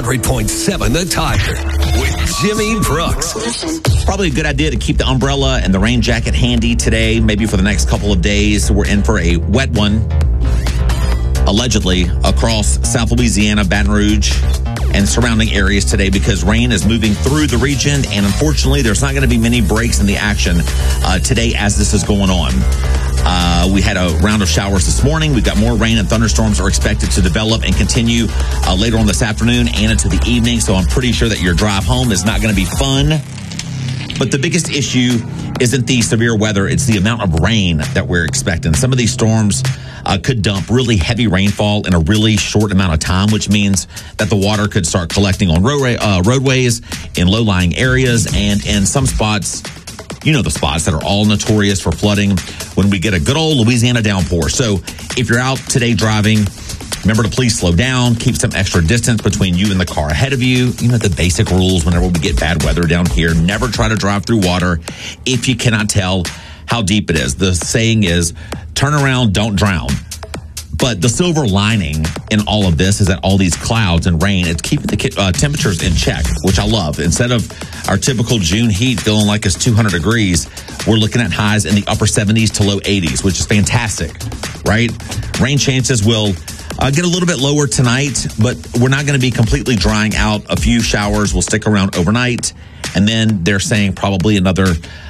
100.7 The Tiger with Jimmy Brooks. Probably a good idea to keep the umbrella and the rain jacket handy today, maybe for the next couple of days. We're in for a wet one, allegedly, across South Louisiana, Baton Rouge, and surrounding areas today because rain is moving through the region, and unfortunately, there's not going to be many breaks in the action today as this is going on. We had a round of showers this morning. We've got more rain and thunderstorms are expected to develop and continue later on this afternoon and into the evening, so I'm pretty sure that your drive home is not going to be fun. But the biggest issue isn't the severe weather, it's the amount of rain that we're expecting. Some of these storms could dump really heavy rainfall in a really short amount of time, which means that the water could start collecting on roadways, in low-lying areas, and in some spots, you know the spots that are all notorious for flooding when we get a good old Louisiana downpour. So if you're out today driving, remember to please slow down, keep some extra distance between you and the car ahead of you. You know the basic rules whenever we get bad weather down here. Never try to drive through water if you cannot tell how deep it is. The saying is, turn around, don't drown. But the silver lining in all of this is that all these clouds and rain, it's keeping the temperatures in check, which I love. Instead of our typical June heat feeling like it's 200 degrees, we're looking at highs in the upper 70s to low 80s, which is fantastic, right? Rain chances will get a little bit lower tonight, but we're not going to be completely drying out. A few showers will stick around overnight, and then they're saying probably another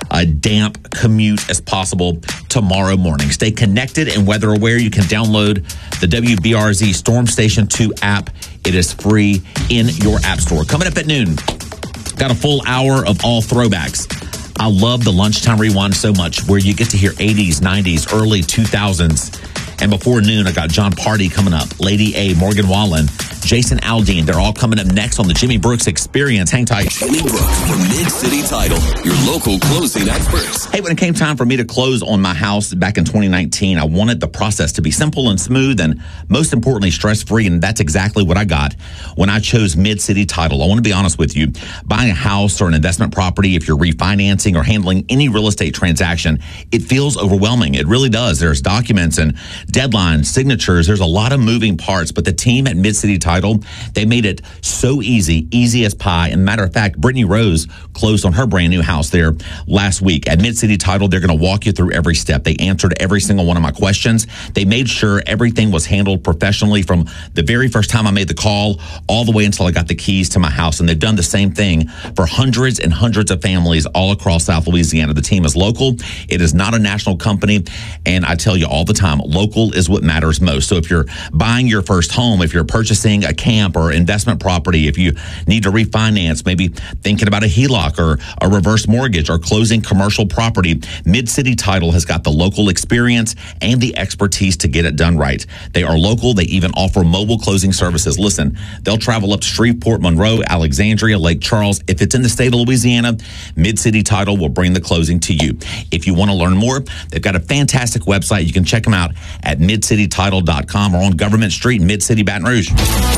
damp commute as possible tomorrow morning. Stay connected and weather aware. You can download the WBRZ Storm Station 2 app. It is free in your app store. Coming up at noon, got a full hour of all throwbacks. I love the lunchtime rewind so much, where you get to hear 80s, 90s, early 2000s. And before noon, I got John Party coming up, Lady A, Morgan Wallen, Jason Aldean. They're all coming up next on the Jimmy Brooks Experience. Hang tight. Jimmy Brooks, the Mid-City Title, your local closing experts. Hey, when it came time for me to close on my house back in 2019, I wanted the process to be simple and smooth and, most importantly, stress-free. And that's exactly what I got when I chose Mid-City Title. I want to be honest with you. Buying a house or an investment property, if you're refinancing or handling any real estate transaction, it feels overwhelming. It really does. There's documents and deadlines, signatures. There's a lot of moving parts, but the team at Mid-City Title, they made it so easy as pie. And matter of fact, Brittany Rose closed on her brand new house there last week. At Mid-City Title, they're going to walk you through every step. They answered every single one of my questions. They made sure everything was handled professionally from the very first time I made the call all the way until I got the keys to my house. And they've done the same thing for hundreds and hundreds of families all across South Louisiana. The team is local. It is not a national company. And I tell you all the time, local is what matters most. So if you're buying your first home, if you're purchasing a camp or investment property, if you need to refinance, maybe thinking about a HELOC or a reverse mortgage or closing commercial property, Mid-City Title has got the local experience and the expertise to get it done right. They are local. They even offer mobile closing services. Listen, they'll travel up to Shreveport, Monroe, Alexandria, Lake Charles. If it's in the state of Louisiana, Mid-City Title will bring the closing to you. If you want to learn more, they've got a fantastic website. You can check them out at midcitytitle.com or on Government Street in Mid-City, Baton Rouge.